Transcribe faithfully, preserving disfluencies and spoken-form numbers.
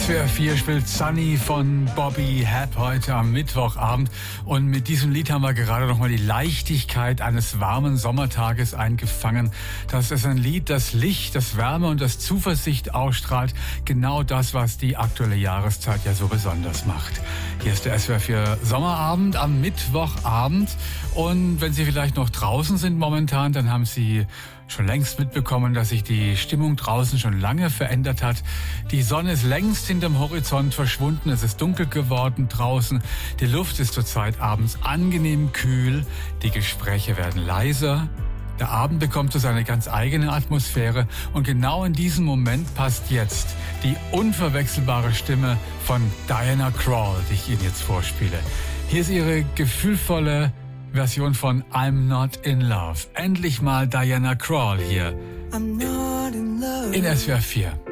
S W R vier spielt Sunny von Bobby Hebb heute am Mittwochabend. Und mit diesem Lied haben wir gerade nochmal die Leichtigkeit eines warmen Sommertages eingefangen. Das ist ein Lied, das Licht, das Wärme und das Zuversicht ausstrahlt. Genau das, was die aktuelle Jahreszeit ja so besonders macht. Hier ist der S W R vier Sommerabend am Mittwochabend. Und wenn Sie vielleicht noch draußen sind momentan, dann haben Sie schon längst mitbekommen, dass sich die Stimmung draußen schon lange verändert hat. Die Sonne ist längst hinterm Horizont verschwunden. Es ist dunkel geworden draußen. Die Luft ist zurzeit abends angenehm kühl. Die Gespräche werden leiser. Der Abend bekommt so seine ganz eigene Atmosphäre. Und genau in diesem Moment passt jetzt die unverwechselbare Stimme von Diana Krall, die ich Ihnen jetzt vorspiele. Hier ist ihre gefühlvolle Version von I'm Not in Love. Endlich mal Diana Krall hier I'm not in love. in S W R vier.